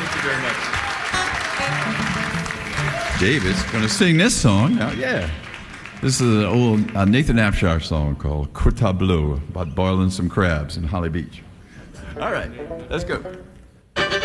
Thank you very much. David's going to sing this song. Now, yeah. This is an old Nathan Abshire song called Coeur Tableau about boiling some crabs in Holly Beach. All right, let's go.